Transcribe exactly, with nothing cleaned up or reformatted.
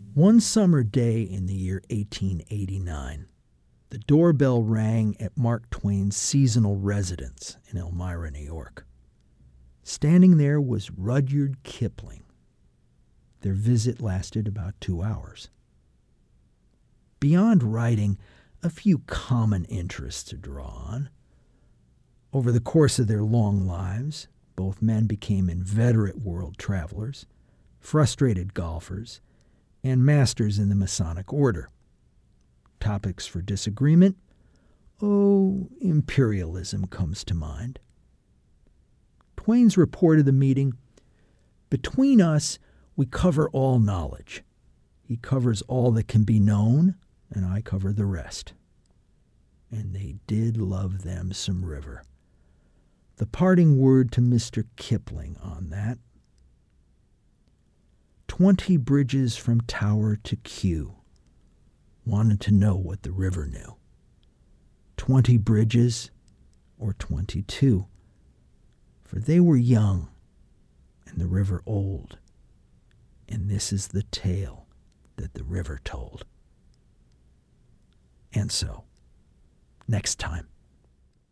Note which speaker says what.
Speaker 1: One summer day in the year eighteen eighty-nine, the doorbell rang at Mark Twain's seasonal residence in Elmira, New York. Standing there was Rudyard Kipling. Their visit lasted about two hours. Beyond writing, a few common interests to draw on. Over the course of their long lives, both men became inveterate world travelers, frustrated golfers, and masters in the Masonic order. Topics for disagreement? Oh, imperialism comes to mind. Twain's report of the meeting: "Between us, we cover all knowledge. He covers all that can be known, and I cover the rest." And they did love them some river. The parting word to Mister Kipling on that: Twenty bridges from Tower to Kew wanted to know what the river knew. Twenty bridges or twenty-two, for they were young and the river old, and this is the tale that the river told. And so, next time.